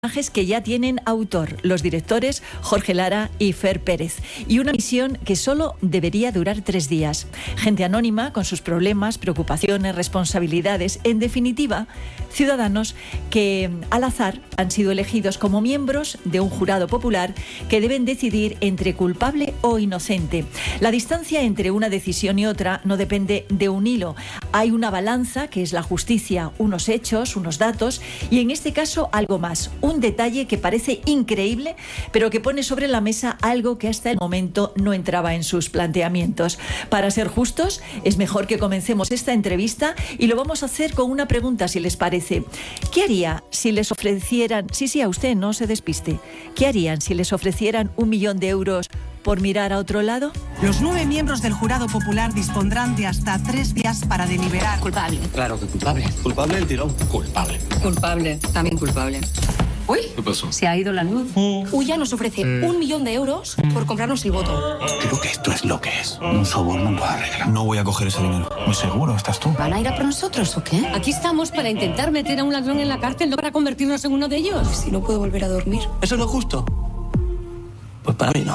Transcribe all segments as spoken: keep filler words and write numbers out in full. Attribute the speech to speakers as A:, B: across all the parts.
A: que ya tienen autor, los directores Jorge Lara y Fer Pérez, y una misión que solo debería durar tres días. Gente anónima con sus problemas, preocupaciones, responsabilidades, en definitiva, ciudadanos que al azar han sido elegidos como miembros de un jurado popular que deben decidir entre culpable o inocente. La distancia entre una decisión y otra no depende de un hilo. Hay una balanza que es la justicia, unos hechos, unos datos y en este caso algo más. Un detalle que parece increíble, pero que pone sobre la mesa algo que hasta el momento no entraba en sus planteamientos. Para ser justos, es mejor que comencemos esta entrevista y lo vamos a hacer con una pregunta, si les parece. ¿Qué haría si les ofrecieran, sí, sí, a usted, no se despiste, ¿qué harían si les ofrecieran un millón de euros por mirar a otro lado?
B: Los nueve miembros del jurado popular dispondrán de hasta tres días para deliberar.
C: Culpable.
D: Claro que culpable. Culpable del tirón. Culpable.
C: Culpable. También culpable.
D: Uy, ¿qué pasó?
C: Se ha ido la luz.
D: Mm.
C: Uya nos ofrece mm. un millón de euros por comprarnos el voto.
E: Creo que esto es lo que es. Un soborno para arreglar. No voy a coger ese dinero. Muy seguro, ¿estás tú?
C: ¿Van a ir a por nosotros o qué?
F: Aquí estamos para intentar meter a un ladrón en la cárcel, no para convertirnos en uno de ellos.
C: Si no puedo volver a dormir.
E: ¿Eso es lo justo? Pues para mí no.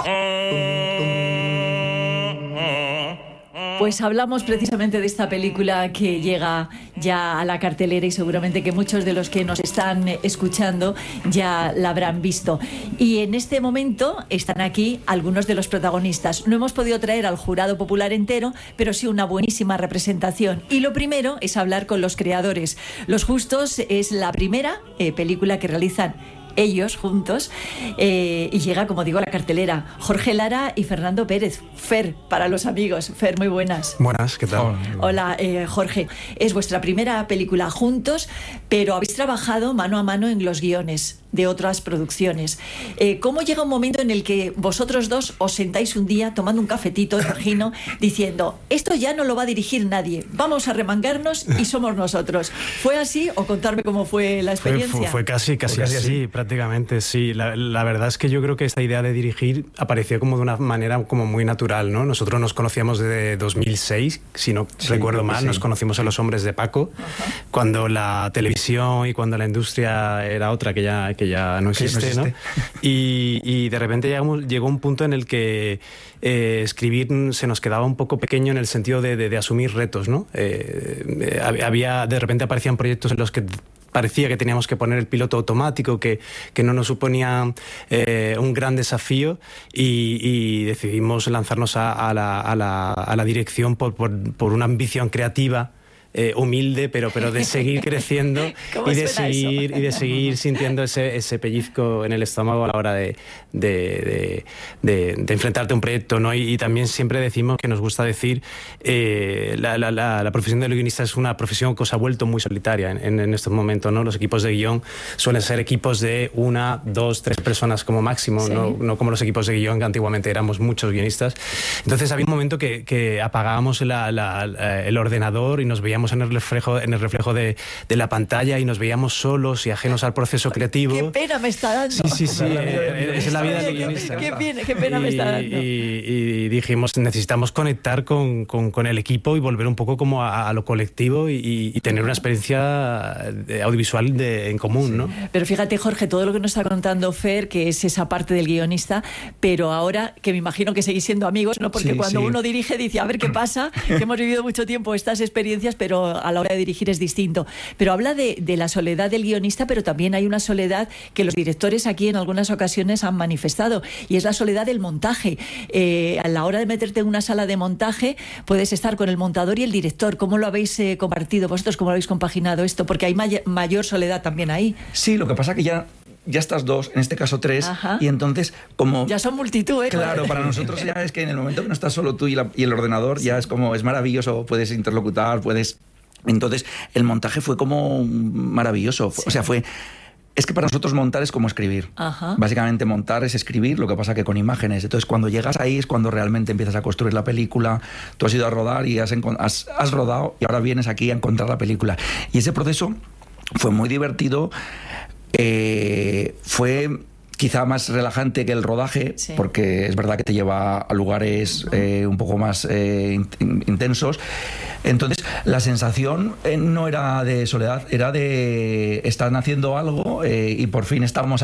A: Pues hablamos precisamente de esta película que llega ya a la cartelera y seguramente que muchos de los que nos están escuchando ya la habrán visto. Y en este momento están aquí algunos de los protagonistas. No hemos podido traer al jurado popular entero, pero sí una buenísima representación. Y lo primero es hablar con los creadores. Los Justos es la primera eh, película que realizan ellos juntos eh, y llega, como digo, a la cartelera. Jorge Lara y Fernando Pérez. Fer, para los amigos. Fer, muy buenas.
G: Buenas, ¿qué tal?
A: Hola, eh, Jorge. Es vuestra primera película juntos, pero habéis trabajado mano a mano en los guiones de otras producciones. Eh, ¿Cómo llega un momento en el que vosotros dos os sentáis un día tomando un cafetito, imagino, diciendo, esto ya no lo va a dirigir nadie, vamos a remangarnos y somos nosotros? ¿Fue así o contarme cómo fue la experiencia?
G: Fue, fue, fue casi, casi,
H: fue casi
G: así, así, prácticamente, sí. La, la verdad es que yo creo que esta idea de dirigir apareció como de una manera como muy natural, ¿no? Nosotros nos conocíamos desde dos mil seis, si no sí, recuerdo mal, sí. Nos conocimos en Los Hombres de Paco, uh-huh. cuando la televisión y cuando la industria era otra, que ya... que ya no existe, sí, no existe. ¿no? Y, y de repente llegamos, llegó un punto en el que eh, escribir se nos quedaba un poco pequeño en el sentido de, de, de asumir retos, ¿no? Eh, había, de repente aparecían proyectos en los que parecía que teníamos que poner el piloto automático, que, que no nos suponía eh, un gran desafío y, y decidimos lanzarnos a, a, la, a, la, a la dirección por, por, por una ambición creativa. Eh, humilde, pero, pero de seguir creciendo y de seguir, y de seguir sintiendo ese, ese pellizco en el estómago a la hora de, de, de, de, de enfrentarte a un proyecto, ¿no? Y, y también siempre decimos que nos gusta decir eh, la, la, la, la profesión del guionista es una profesión que se ha vuelto muy solitaria en, en, en estos momentos, ¿no? Los equipos de guión suelen ser equipos de una, dos, tres personas como máximo, sí. no, no como los equipos de guión que antiguamente éramos muchos guionistas. Entonces había un momento que, que apagábamos la, la, la, el ordenador y nos veíamos en el reflejo, en el reflejo de, de la pantalla y nos veíamos solos y ajenos al proceso creativo.
A: ¡Qué pena me está dando!
G: Sí, sí, sí, eh, esa es la vida del guionista.
A: ¡Qué, qué, qué pena
G: y,
A: me está dando!
G: Y, y dijimos, necesitamos conectar con, con, con el equipo y volver un poco como a, a lo colectivo y, y tener una experiencia audiovisual de, en común, sí. ¿no?
A: Pero fíjate, Jorge, todo lo que nos está contando Fer, que es esa parte del guionista, pero ahora, que me imagino que seguís siendo amigos, ¿no? Porque sí, cuando sí. uno dirige dice, a ver qué pasa, que hemos vivido mucho tiempo estas experiencias, pero a la hora de dirigir es distinto. Pero habla de, de la soledad del guionista, pero también hay una soledad que los directores aquí en algunas ocasiones han manifestado, y es la soledad del montaje. Eh, a la hora de meterte en una sala de montaje, puedes estar con el montador y el director. ¿Cómo lo habéis eh, compartido vosotros? ¿Cómo lo habéis compaginado esto? Porque hay may- mayor soledad también ahí.
H: Sí, lo que pasa que ya... ya estás dos, en este caso tres, Ajá. y entonces como...
A: Ya son multitud, ¿eh?
H: Claro, para nosotros ya es que en el momento que no estás solo tú y, la, y el ordenador, sí. ya es como, es maravilloso, puedes interlocutar, puedes... Entonces, el montaje fue como maravilloso, sí. o sea, fue... Es que para nosotros montar es como escribir. Ajá. Básicamente montar es escribir, lo que pasa que con imágenes. Entonces, cuando llegas ahí es cuando realmente empiezas a construir la película. Tú has ido a rodar y has, has, has rodado y ahora vienes aquí a encontrar la película. Y ese proceso fue muy divertido. Eh, fue quizá más relajante que el rodaje, sí. porque es verdad que te lleva a lugares eh, un poco más eh, intensos. Entonces, la sensación eh, no era de soledad, era de están haciendo algo eh, y por fin estábamos